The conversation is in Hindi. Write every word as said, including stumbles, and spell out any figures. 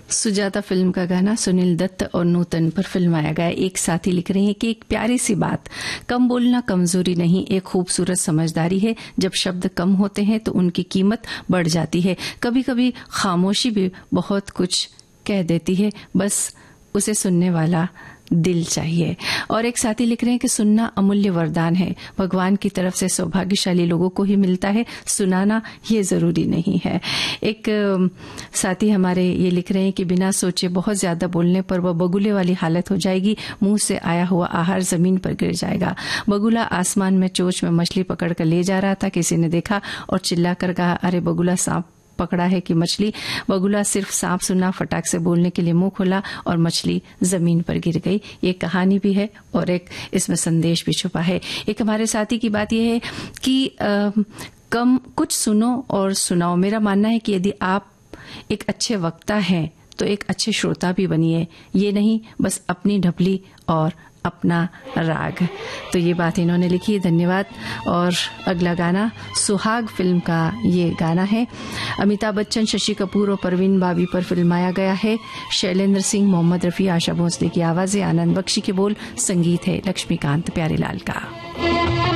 सुजाता फिल्म का गाना सुनील दत्त और नूतन पर फिल्माया गया। एक साथी लिख रहे हैं कि एक प्यारी सी बात, कम बोलना कमजोरी नहीं, एक खूबसूरत समझदारी है। जब शब्द कम होते हैं तो उनकी कीमत बढ़ जाती है। कभी कभी खामोशी भी बहुत कुछ कह देती है, बस उसे सुनने वाला दिल चाहिए। और एक साथी लिख रहे हैं कि सुनना अमूल्य वरदान है, भगवान की तरफ से सौभाग्यशाली लोगों को ही मिलता है, सुनाना ये जरूरी नहीं है। एक साथी हमारे ये लिख रहे हैं कि बिना सोचे बहुत ज्यादा बोलने पर वह बगुले वाली हालत हो जाएगी, मुंह से आया हुआ आहार जमीन पर गिर जाएगा। बगुला आसमान में चोंच में मछली पकड़ कर ले जा रहा था, किसी ने देखा और चिल्लाकर कहा, अरे बगुला सांप पकड़ा है कि मछली। बगुला सिर्फ सांप सुना, फटाक से बोलने के लिए मुंह खोला और मछली जमीन पर गिर गई। ये कहानी भी है और एक इसमें संदेश भी छुपा है। एक हमारे साथी की बात यह है कि आ, कम कुछ सुनो और सुनाओ। मेरा मानना है कि यदि आप एक अच्छे वक्ता हैं तो एक अच्छे श्रोता भी बनिए, ये नहीं बस अपनी ढपली और अपना राग। तो ये बात इन्होंने लिखी है, धन्यवाद। और अगला गाना सुहाग फिल्म का ये गाना है। अमिताभ बच्चन, शशि कपूर और परवीन बाबी पर फिल्माया गया है। शैलेंद्र सिंह, मोहम्मद रफी, आशा भोसले की आवाजें, आनंद बख्शी के बोल, संगीत है लक्ष्मीकांत प्यारेलाल का।